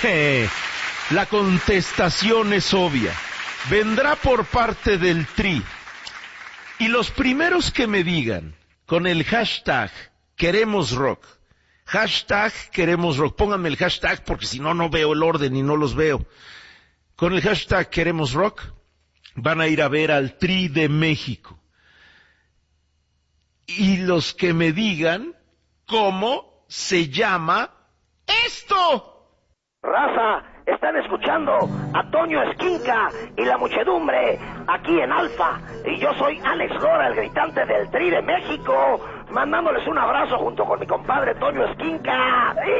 La contestación es obvia. Vendrá por parte del Tri. Y los primeros que me digan con el hashtag Queremos Rock, pónganme el hashtag porque si no, no veo el orden y no los veo. Con el hashtag Queremos Rock van a ir a ver al Tri de México. Y los que me digan cómo se llama esto. Raza, están escuchando a Toño Esquinca y la muchedumbre aquí en Alfa. Y yo soy Alex Lora, el gritante del Tri de México, mandándoles un abrazo junto con mi compadre Toño Esquinca.